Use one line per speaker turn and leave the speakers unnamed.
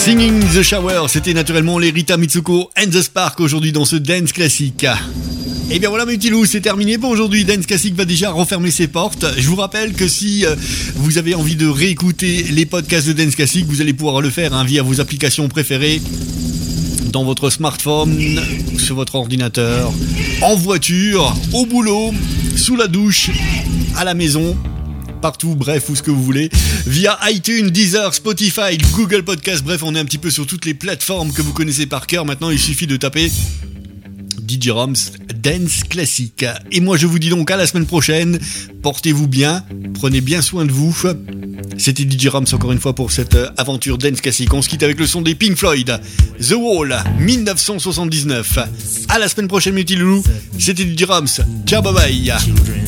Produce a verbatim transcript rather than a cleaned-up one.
Singing the Shower, c'était naturellement les Rita Mitsuko and the Spark aujourd'hui dans ce Dance Classique. Et bien voilà mes petits loups, c'est terminé pour aujourd'hui. Dance Classique va déjà refermer ses portes. Je vous rappelle que si euh, vous avez envie de réécouter les podcasts de Dance Classique, vous allez pouvoir le faire hein, via vos applications préférées, dans votre smartphone, sur votre ordinateur, en voiture, au boulot, sous la douche, à la maison, partout, bref, où ce que vous voulez, via iTunes, Deezer, Spotify, Google Podcast, bref, on est un petit peu sur toutes les plateformes que vous connaissez par cœur. Maintenant, il suffit de taper D J Roms Dance Classique. Et moi, je vous dis donc à la semaine prochaine. Portez-vous bien, prenez bien soin de vous. C'était D J Roms encore une fois pour cette aventure Dance Classique. On se quitte avec le son des Pink Floyd, The Wall, dix-neuf cent soixante-dix-neuf. À la semaine prochaine, mes petits loulous. C'était D J Roms. Ciao, bye bye.